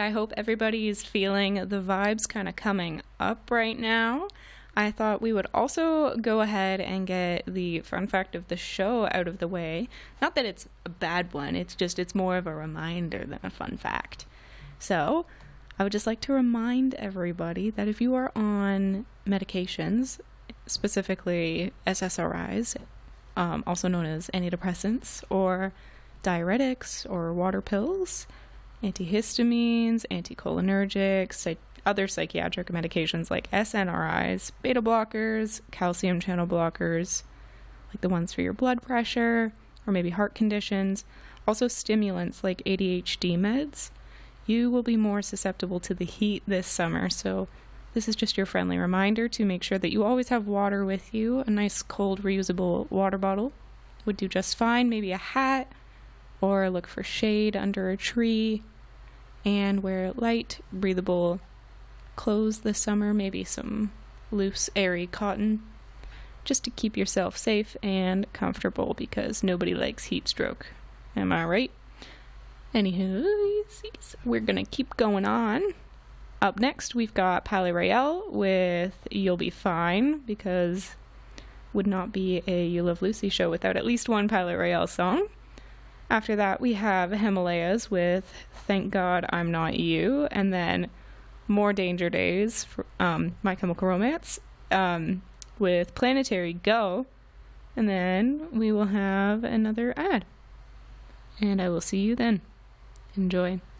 I hope everybody is feeling the vibes kind of coming up right now. I thought we would also go ahead and get the fun fact of the show out of the way. Not that it's a bad one, it's more of a reminder than a fun fact. So, I would just like to remind everybody that if you are on medications, specifically SSRIs, also known as antidepressants, or diuretics, or water pills, antihistamines, anticholinergics, other psychiatric medications like SNRIs, beta blockers, calcium channel blockers, like the ones for your blood pressure, or maybe heart conditions, also stimulants like ADHD meds, you will be more susceptible to the heat this summer. So this is just your friendly reminder to make sure that you always have water with you. A nice cold reusable water bottle would do just fine. Maybe a hat, or look for shade under a tree, and wear light, breathable clothes this summer, maybe some loose, airy cotton, just to keep yourself safe and comfortable, because nobody likes heat stroke. Am I right? Anywho, we're gonna keep going on. Up next, we've got Palaye Royale with You'll Be Fine, because would not be a You Love Lucy show without at least one Palaye Royale song. After that, we have Himalayas with Thank God I'm Not You, and then More Danger Days for My Chemical Romance with Planetary Go, and then we will have another ad. And I will see you then. Enjoy.